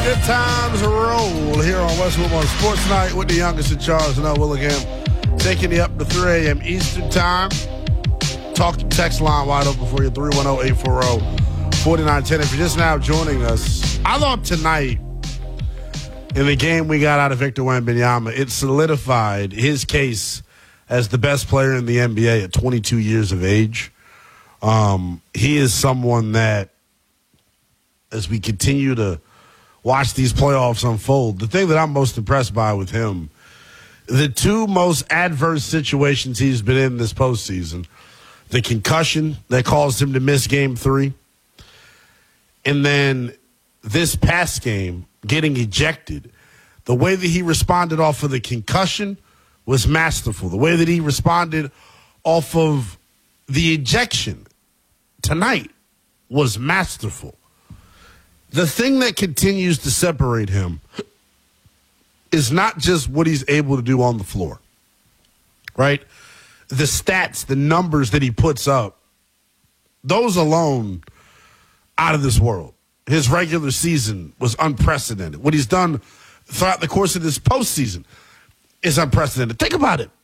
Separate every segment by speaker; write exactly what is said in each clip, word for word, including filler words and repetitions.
Speaker 1: Good times roll here on Westwood on Sports Night with the youngest in charge, Noah Willingham, taking you up to three a.m. Eastern Time. Talk to text line wide open for you, three one zero, eight four zero, four nine one zero. If you're just now joining us, I thought tonight in the game we got out of Victor Wembanyama, it solidified his case as the best player in the N B A at twenty-two years of age. Um, he is someone that, as we continue to watch these playoffs unfold, the thing that I'm most impressed by with him, the two most adverse situations he's been in this postseason, the concussion that caused him to miss game three, and then this past game, getting ejected. The way that he responded off of the concussion was masterful. The way that he responded off of the ejection tonight was masterful. The thing that continues to separate him is not just what he's able to do on the floor, right? The stats, the numbers that he puts up, those alone out of this world. His regular season was unprecedented. What he's done throughout the course of this postseason is unprecedented. Think about it.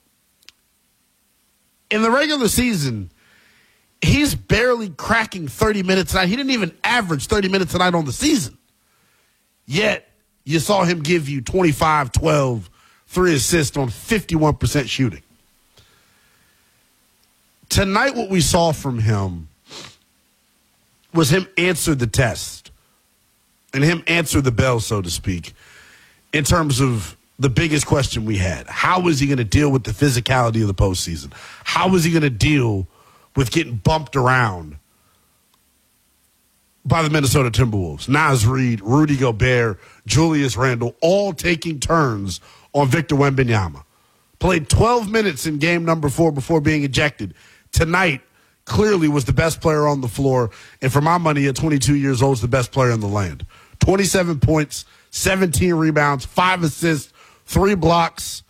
Speaker 1: In the regular season, he's barely cracking thirty minutes a night. He didn't even average thirty minutes a night on the season. Yet, you saw him give you twenty-five, twelve, three assists on fifty-one percent shooting. Tonight, what we saw from him was him answer the test and him answer the bell, so to speak, in terms of the biggest question we had. How is he going to deal with the physicality of the postseason? How is he going to deal with getting bumped around by the Minnesota Timberwolves? Naz Reid, Rudy Gobert, Julius Randle, all taking turns on Victor Wembanyama. Played twelve minutes in game number four before being ejected. Tonight, clearly was the best player on the floor, and for my money, at twenty-two years old, is the best player in the land. twenty-seven points, seventeen rebounds, five assists, three blocks.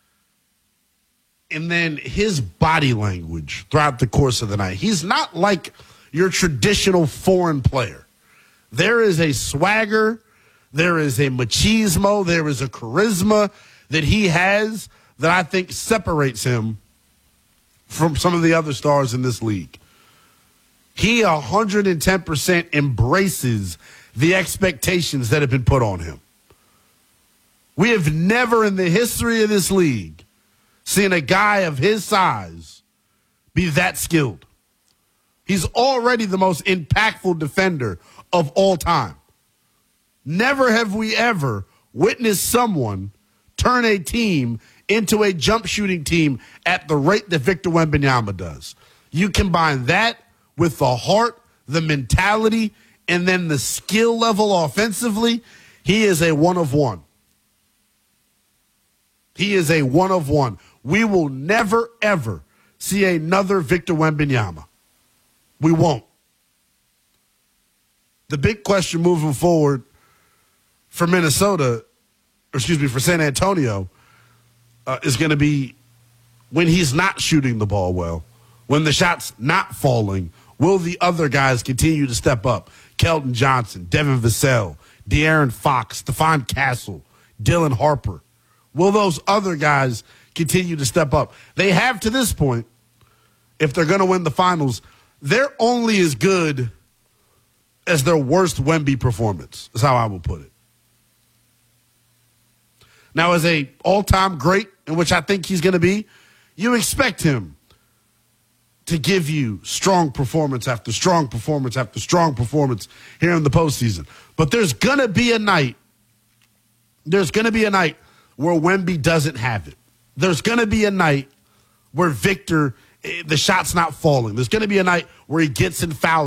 Speaker 1: And then his body language throughout the course of the night. He's not like your traditional foreign player. There is a swagger, there is a machismo, there is a charisma that he has that I think separates him from some of the other stars in this league. He one hundred ten percent embraces the expectations that have been put on him. We have never in the history of this league seen a guy of his size be that skilled. He's already the most impactful defender of all time. Never have we ever witnessed someone turn a team into a jump shooting team at the rate that Victor Wembanyama does. You combine that with the heart, the mentality, and then the skill level offensively, he is a one of one. He is a one of one. We will never, ever see another Victor Wembanyama. We won't. The big question moving forward for Minnesota, or excuse me, for San Antonio, uh, is going to be when he's not shooting the ball well, when the shot's not falling, will the other guys continue to step up? Keldon Johnson, Devin Vassell, De'Aaron Fox, Stephon Castle, Dylan Harper. Will those other guys continue to step up? They have to this point, if they're going to win the finals, they're only as good as their worst Wemby performance, is how I will put it. Now, as a all-time great, in which I think he's going to be, you expect him to give you strong performance after strong performance after strong performance here in the postseason. But there's going to be a night, there's going to be a night where Wemby doesn't have it. There's going to be a night where Victor, the shot's not falling. There's going to be a night where he gets in foul